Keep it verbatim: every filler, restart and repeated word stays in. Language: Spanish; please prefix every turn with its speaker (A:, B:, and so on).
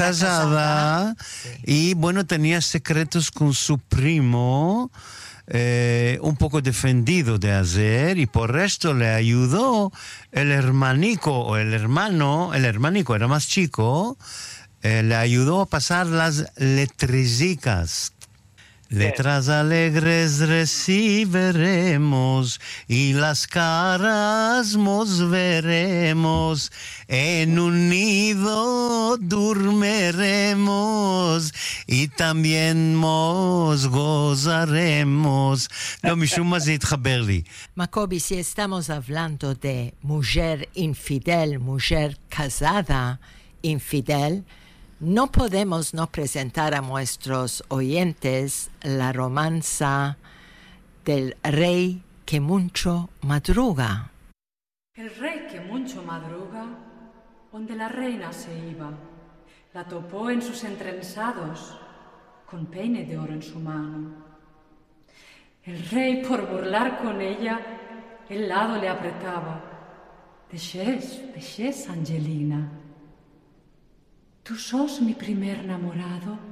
A: casada,
B: casada. Sí.
A: Y bueno, tenía secretos con su primo, eh, un poco defendido de hacer, y por esto le ayudó el hermanico o el hermano, el hermanico era más chico, eh, le ayudó a pasar las letrecicas. Letras alegres recibiremos y las caras nos veremos. En un nido dormiremos y también nos gozaremos. No, משום מה זה התחבר לי.
B: Macobi, si estamos hablando de mujer infidel, mujer casada infidel, no podemos no presentar a nuestros oyentes la romanza del rey que mucho madruga.
C: El rey que mucho madruga, donde la reina se iba, la topó en sus entrensados, con peine de oro en su mano. El rey, por burlar con ella, el lado le apretaba. Deixés, deixés, Angelina. Tú sos mi primer enamorado